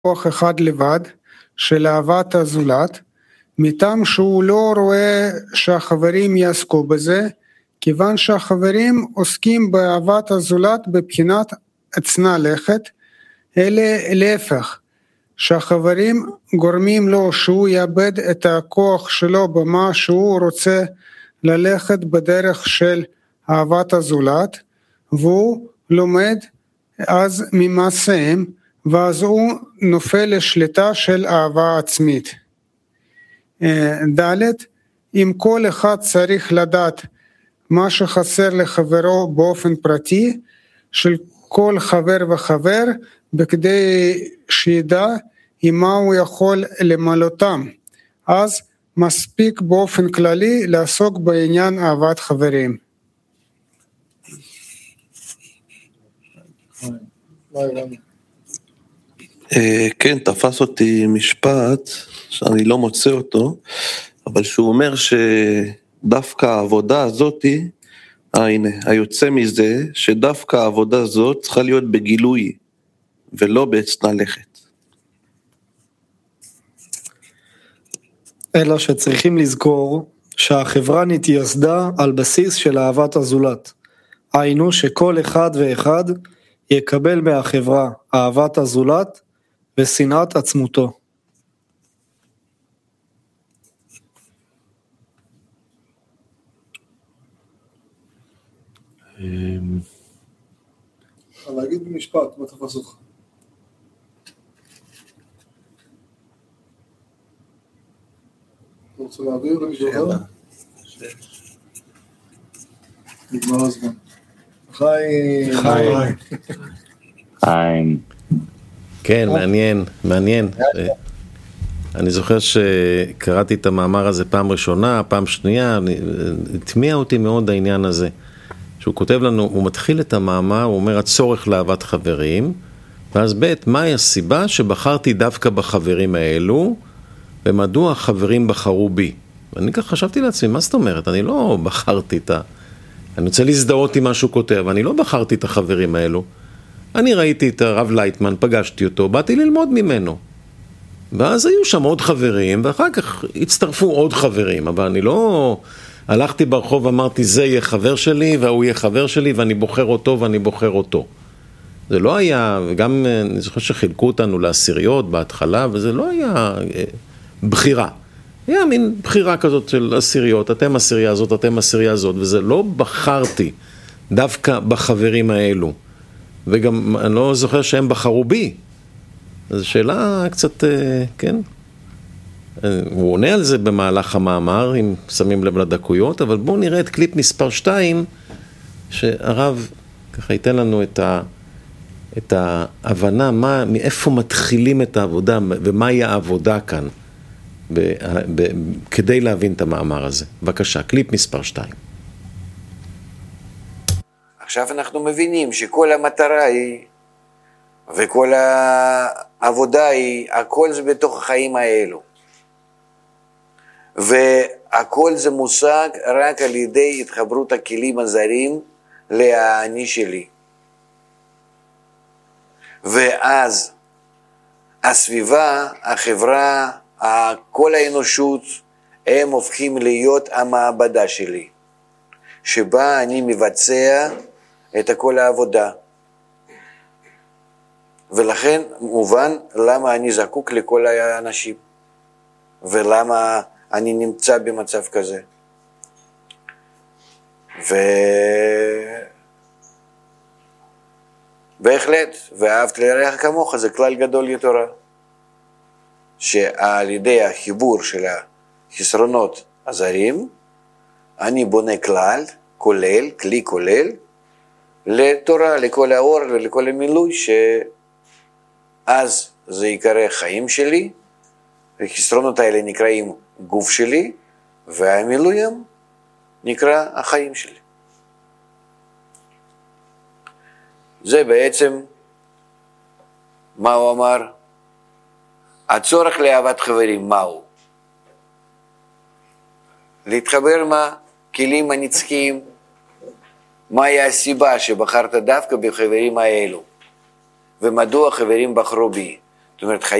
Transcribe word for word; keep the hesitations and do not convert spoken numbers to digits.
כוח אחד לבד של אהבת הזולת, מטעם שהוא לא רואה שהחברים יעסקו בזה, כיוון שהחברים עוסקים באהבת הזולת בבחינת עצנה לכת, אלא להפך, שהחברים גורמים לו שהוא יאבד את הכוח שלו במה שהוא רוצה ללכת בדרך של אהבת הזולת, והוא לומד אז ממעשיהם, ואז הוא נופל לשליטה של אהבה עצמית. ד' אם כל אחד צריך לדעת מה שחסר לחברו באופן פרטי, של כל חבר וחבר, בכדי שידע עם מה הוא יכול למלותם, אז מספיק באופן כללי לעסוק בעניין אהבת חברים. כן, תפס אותי משפט שאני לא מוצא אותו, אבל שהוא אומר שדווקא העבודה הזאת, אה, הנה, היוצא מזה, שדווקא העבודה הזאת צריכה להיות בגילוי, ולא בעצנה לכת. אלא שצריכים לזכור שהחברה נתייסדה על בסיס של אהבת הזולת. היינו שכל אחד ואחד יקבל מהחברה אהבת הזולת ושנאת עצמותו. להגיד במשפט, מה תפס אותך? אתה רוצה להעביר למישהו אחר? נגמר הזמן. חיים. חיים. חיים. כן, מעניין, מעניין. אני זוכר שקראתי את המאמר הזה פעם ראשונה, פעם שנייה, התמיע אותי מאוד העניין הזה. שהוא כותב לנו, הוא מתחיל את המאמר, הוא אומר הצורך לאהבת חברים, ואז ב' מהי הסיבה שבחרתי דווקא בחברים האלו, ומדוע החברים בחרו בי. ואני כך חשבתי לעצמי, מה זאת אומרת? אני לא בחרתי את ה... אני רוצה להזדהות עם מה שהוא כותב, אני לא בחרתי את החברים האלו. אני ראיתי את הרב לייטמן, פגשתי אותו, באתי ללמוד ממנו. ואז היו שם עוד חברים, ואחר כך הצטרפו עוד חברים, אבל אני לא... הלכתי ברחוב ואמרתי, זה יהיה חבר שלי, והוא יהיה חבר שלי, ואני בוחר אותו, ואני בוחר אותו. זה לא היה, וגם אני זוכר שחילקו אותנו לעשיריות בהתחלה, וזה לא היה בחירה. היה מין בחירה כזאת של עשיריות, אתם עשירייה הזאת, אתם עשירייה הזאת, וזה לא בחרתי דווקא בחברים האלו. וגם אני לא זוכר שהם בחרו בי. זו שאלה קצת, כן? הוא עונה על זה במהלך המאמר, אם שמים לב לדקויות, אבל בואו נראה את קליפ מספר שתיים, שהרב ככה ייתן לנו את, ה, את ההבנה, מה, מאיפה מתחילים את העבודה, ומהי העבודה כאן, ב, ב, כדי להבין את המאמר הזה. בבקשה, קליפ מספר שתיים. עכשיו אנחנו מבינים שכל המטרה היא, וכל העבודה היא, הכל זה בתוך החיים האלו. והכל זה מושג רק על ידי התחברות הכלים הזרים לאני שלי. ואז הסביבה, החברה, כל האנושות, הם הופכים להיות המעבדה שלי, שבה אני מבצע את כל העבודה. ולכן מובן למה אני זקוק לכל האנשים, ולמה אני נמצא במצב כזה. ו... בהחלט, ואהבת לרעך כמוך, זה כלל גדול לתורה. שעל ידי החיבור של החסרונות הזרים, אני בונה כלל, כולל, כלי כולל, לתורה, לכל האור ולכל המילוי, שאז זה יקרא חיים שלי, החסרונות האלה נקראים גוף שלי, והמילויים נקרא החיים שלי. זה בעצם מה הוא אמר? הצורך לאהבת חברים, מהו? להתחבר מה? כלים הנצחיים. מהי הסיבה שבחרת דווקא בחברים האלו? ומדוע חברים בחרו בי? זאת אומרת,